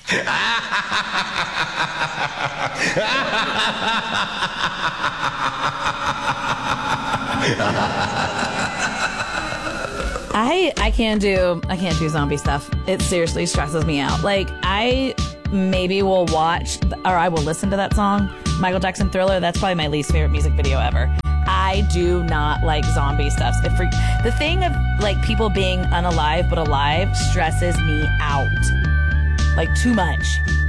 I can't do zombie stuff. It seriously stresses me out. Like, I maybe will watch or I will listen to that song, Michael Jackson Thriller. That's probably my least favorite music video ever. I do not like zombie stuff. The thing of like people being unalive but alive stresses me out. Like, too much.